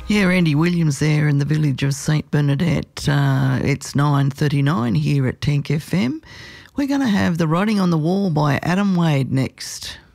Yeah, Andy Williams there in the village of St Bernadette. It's 9:39 here at Tenk FM. We're going to have The Writing on the Wall by Adam Wade next.